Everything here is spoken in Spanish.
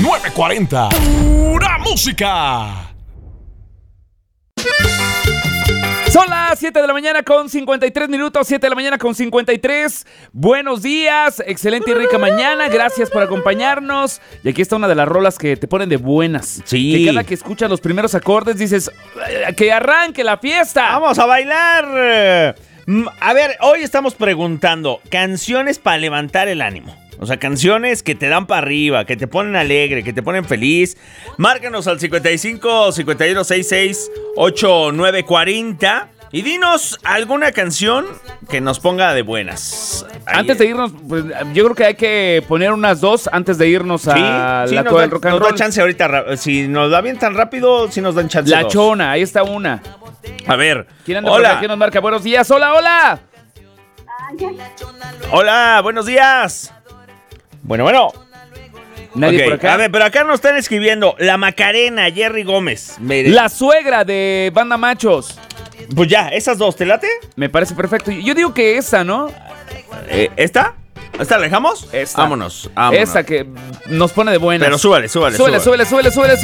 940. ¡Pura música! Son las 7 de la mañana con 53 minutos, 7 de la mañana con 53. Buenos días, excelente y rica mañana, gracias por acompañarnos. Y aquí está una de las rolas que te ponen de buenas. Sí. Que cada que escuchas los primeros acordes dices, que arranque la fiesta. ¡Vamos a bailar! A ver, hoy estamos preguntando canciones para levantar el ánimo. O sea, canciones que te dan para arriba, que te ponen alegre, que te ponen feliz. Márcanos al 55 51 66 8940 y dinos alguna canción que nos ponga de buenas. Antes de irnos, pues, yo creo que hay que poner unas dos antes de irnos a la toda del rock and roll. Nos da chance ahorita, si nos da bien tan rápido, si nos dan chance. La dos. Chona, ahí está una. A ver, ¿Quién anda por acá? ¿Quién nos marca? Buenos días, hola, hola. Hola, buenos días. Bueno. Nadie Okay. por acá. A ver, pero acá nos están escribiendo La Macarena, Jerry Gómez. La suegra de Banda Machos. Pues ya, esas dos, ¿te late? Me parece perfecto. Yo digo que esa, ¿no? ¿Esta? ¿Esta la dejamos? Esta. Vámonos. Esa que nos pone de buenas. Pero súbale. Súbele.